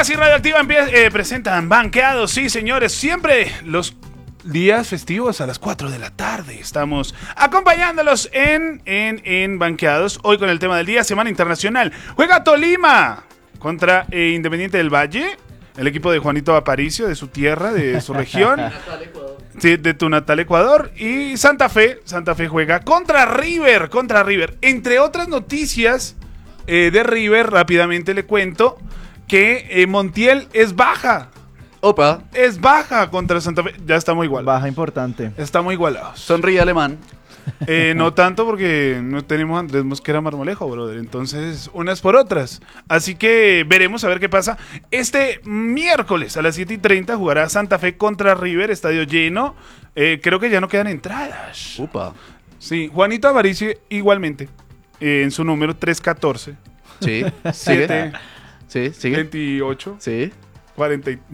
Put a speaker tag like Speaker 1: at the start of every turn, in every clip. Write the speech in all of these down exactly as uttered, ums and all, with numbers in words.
Speaker 1: Más y Radioactiva eh, presentan Banqueados, sí señores, siempre los días festivos a las cuatro de la tarde. Estamos acompañándolos en, en, en Banqueados, hoy con el tema del día, Semana Internacional. Juega Tolima contra eh, Independiente del Valle, el equipo de Juanito Aparicio, de su tierra, de su región. Sí, de tu natal Ecuador. Y Santa Fe, Santa Fe juega contra River, contra River. Entre otras noticias eh, de River, rápidamente le cuento que eh, Montiel es baja.
Speaker 2: Opa.
Speaker 1: Es baja contra Santa Fe. Ya estamos igual.
Speaker 3: Baja importante.
Speaker 1: Estamos igualados.
Speaker 2: Sonríe alemán.
Speaker 1: Eh, no tanto porque no tenemos a Andrés Mosquera Marmolejo, brother. Entonces, unas por otras. Así que veremos a ver qué pasa. Este miércoles a las siete y treinta jugará Santa Fe contra River, estadio lleno. Eh, creo que ya no quedan entradas.
Speaker 2: Upa.
Speaker 1: Sí, Juanito Avaricio igualmente. Eh, en su número tres catorce.
Speaker 2: Sí.
Speaker 1: siete.
Speaker 2: Sí, sigue.
Speaker 1: veintiocho.
Speaker 2: Sí.
Speaker 1: cuarenta. Y...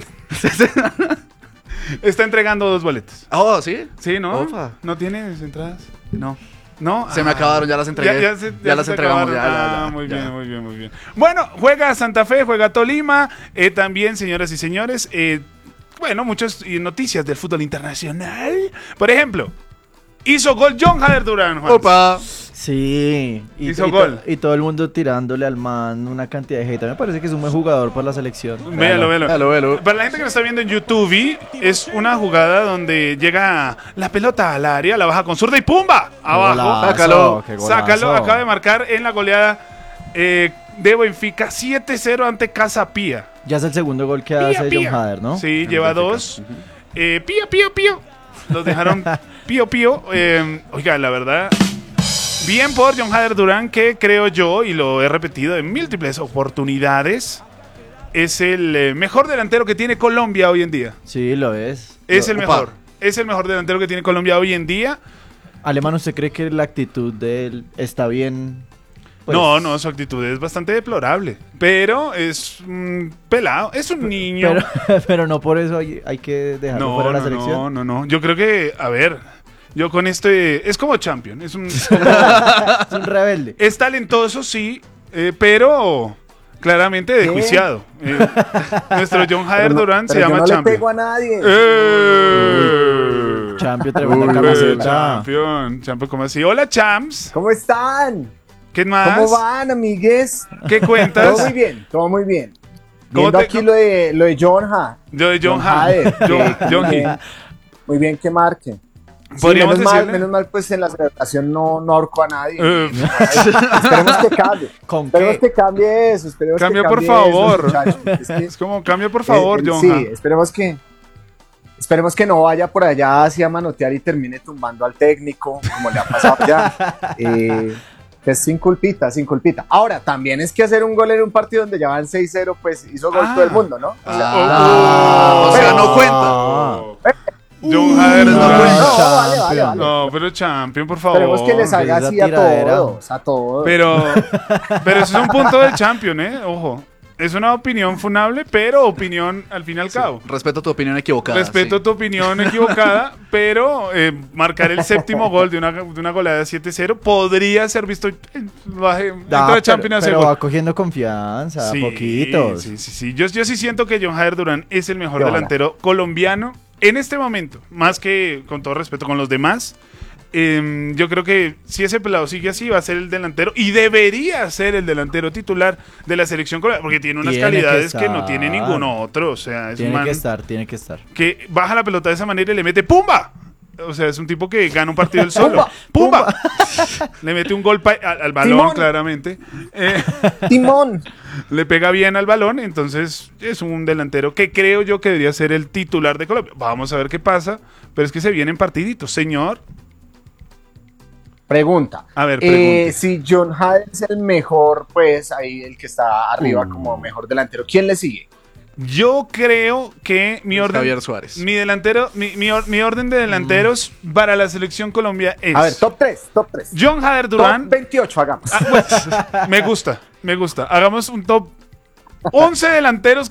Speaker 1: Está entregando dos boletos.
Speaker 2: Oh, ¿sí?
Speaker 1: Sí, ¿no?
Speaker 2: Opa.
Speaker 1: ¿No tienes entradas? No. ¿No?
Speaker 2: Se me acabaron, ya las entregué.
Speaker 1: Ya, ya, se,
Speaker 2: ya,
Speaker 1: ya
Speaker 2: las
Speaker 1: se
Speaker 2: entregamos. Ya,
Speaker 1: acabaron.
Speaker 2: ya, ya,
Speaker 1: ah, muy
Speaker 2: ya.
Speaker 1: bien, muy bien, muy bien. Bueno, juega Santa Fe, juega Tolima. Eh, también, señoras y señores, eh, bueno, muchas eh, noticias del fútbol internacional. Por ejemplo, hizo gol John Jader Durán, Juan.
Speaker 2: Opa.
Speaker 3: Sí. Y,
Speaker 1: Hizo
Speaker 3: y,
Speaker 1: gol.
Speaker 3: y todo el mundo tirándole al man una cantidad de hate. Me parece que es un buen jugador para la selección.
Speaker 1: Véalo, véalo.
Speaker 2: Véalo, véalo.
Speaker 1: Para la gente que nos está viendo en YouTube, es una jugada donde llega la pelota al área, la baja con zurda y ¡pumba! Abajo.
Speaker 3: Golazo,
Speaker 1: Sácalo.
Speaker 3: qué golazo.
Speaker 1: Sácalo. Acaba de marcar en la goleada eh, de Benfica siete cero ante Casa Pía.
Speaker 3: Ya es el segundo gol que
Speaker 1: Pía,
Speaker 3: hace
Speaker 1: pía.
Speaker 3: John Hader, ¿no?
Speaker 1: Sí, lleva dos. Eh, pío, pío, pío. Los dejaron pío, pío. Eh, oiga, la verdad, bien por John Jader Durán, que creo yo, y lo he repetido en múltiples oportunidades, es el eh, mejor delantero que tiene Colombia hoy en día.
Speaker 3: Sí, lo es.
Speaker 1: Es
Speaker 3: Lo-
Speaker 1: el
Speaker 2: Opa.
Speaker 1: mejor. Es el mejor delantero que tiene Colombia hoy en día.
Speaker 3: Alemán, ¿usted cree que la actitud de él está bien? Pues,
Speaker 1: no, no, su actitud es bastante deplorable. Pero es un pelado, es un niño.
Speaker 3: Pero, pero no por eso hay, hay que dejarlo
Speaker 1: No,
Speaker 3: fuera de la
Speaker 1: no,
Speaker 3: selección.
Speaker 1: no, no, no. Yo creo que, a ver, yo con este, es como Champion, es un,
Speaker 3: Es un rebelde.
Speaker 1: es talentoso, sí, eh, pero claramente desjuiciado. Eh, nuestro John Jader
Speaker 4: Pero no-
Speaker 1: Durán se
Speaker 4: pero yo
Speaker 1: llama
Speaker 4: no le
Speaker 1: Champion.
Speaker 4: pego a nadie.
Speaker 1: Eh.
Speaker 3: Champion, tremenda
Speaker 1: Uy,
Speaker 3: camiseta.
Speaker 1: Champion, Champion, ¿cómo así? Hola, Champs.
Speaker 4: ¿Cómo están?
Speaker 1: ¿Qué más?
Speaker 4: ¿Cómo van, amigues?
Speaker 1: ¿Qué
Speaker 4: Todo
Speaker 1: cuentas?
Speaker 4: muy bien, todo muy bien.
Speaker 1: ¿Cómo
Speaker 4: Viendo
Speaker 1: te-
Speaker 4: aquí lo de, lo de John Ha.
Speaker 1: Yo de John
Speaker 4: John
Speaker 1: Jader.
Speaker 4: Hader,
Speaker 1: John,
Speaker 4: que-
Speaker 1: John
Speaker 4: muy
Speaker 1: Hill.
Speaker 4: bien, muy bien que marque. Sí,
Speaker 1: Podríamos
Speaker 4: menos, mal,
Speaker 1: decirle-
Speaker 4: menos mal, pues en la celebración no, no ahorcó a nadie.
Speaker 1: Eh,
Speaker 4: Esperemos que cambie.
Speaker 3: ¿Con
Speaker 4: Esperemos
Speaker 3: qué?
Speaker 4: que cambie eso. Esperemos
Speaker 1: Cambia,
Speaker 4: que
Speaker 1: por
Speaker 4: cambie eso,
Speaker 1: favor.
Speaker 4: muchachos. Es que-
Speaker 1: es como, cambia por favor,
Speaker 4: eh,
Speaker 1: John
Speaker 4: Sí,
Speaker 1: Jader.
Speaker 4: esperemos que. Esperemos que no vaya por allá así a manotear y termine tumbando al técnico, como le ha pasado ya. Eh, que es sin culpita, sin culpita. Ahora, también es que hacer un gol en un partido donde ya van seis cero, pues hizo gol
Speaker 1: Ah.
Speaker 4: todo el mundo, ¿no? O sea,
Speaker 2: Ah, o sea, no cuenta.
Speaker 3: Ah.
Speaker 1: John Jader
Speaker 2: no
Speaker 1: Durán.
Speaker 2: cuenta.
Speaker 4: no, vale, vale, vale.
Speaker 1: No, pero Champion, por favor.
Speaker 4: Esperemos que les haga
Speaker 3: esa
Speaker 4: así a
Speaker 3: tiradera.
Speaker 4: todos, a todos.
Speaker 1: Pero, pero eso es un punto del Champion, ¿eh? Ojo. Es una opinión funable, pero opinión al fin y al cabo.
Speaker 2: Respeto tu opinión equivocada.
Speaker 1: Respeto
Speaker 2: sí.
Speaker 1: tu opinión equivocada, pero eh, marcar el séptimo gol de una, de una goleada siete cero podría ser visto. eh, Baje, dentro
Speaker 3: Ah,
Speaker 1: de Champions
Speaker 3: pero,
Speaker 1: hace
Speaker 3: pero
Speaker 1: gol.
Speaker 3: va cogiendo confianza,
Speaker 1: Sí,
Speaker 3: poquitos.
Speaker 1: Sí, sí, sí. Yo, yo sí siento que John Jader Durán es el mejor
Speaker 4: Qué bala.
Speaker 1: delantero colombiano en este momento, más que, con todo respeto, con los demás. Eh, yo creo que si ese pelado sigue así va a ser el delantero y debería ser el delantero titular de la selección colombiana porque tiene unas
Speaker 3: Tiene que
Speaker 1: calidades que, no
Speaker 3: estar.
Speaker 1: tiene ninguno otro. O sea, es un
Speaker 3: Tiene
Speaker 1: man
Speaker 3: que estar, tiene que estar.
Speaker 1: que baja la pelota de esa manera y le mete ¡pumba! O sea, es un tipo que gana un partido él solo. ¡Pumba! Le mete un golpe al, al balón,
Speaker 4: Timón.
Speaker 1: claramente. Eh,
Speaker 4: Timón.
Speaker 1: le pega bien al balón, entonces es un delantero que creo yo que debería ser el titular de Colombia. Vamos a ver qué pasa, pero es que se vienen partiditos, señor.
Speaker 4: Pregunta.
Speaker 1: A ver,
Speaker 4: Eh,
Speaker 1: pregunte.
Speaker 4: si John Hader es el mejor, pues ahí el que está arriba
Speaker 1: Uh.
Speaker 4: como mejor delantero, ¿quién le sigue?
Speaker 1: Yo creo que mi orden,
Speaker 2: Javier Suárez.
Speaker 1: mi delantero, mi, mi or- mi orden de delanteros para la selección Colombia es
Speaker 4: A ver, top tres, top tres.
Speaker 1: John Jader Durán.
Speaker 4: Top veintiocho, hagamos.
Speaker 1: Ah, bueno, me gusta, me gusta. Hagamos un top once delanteros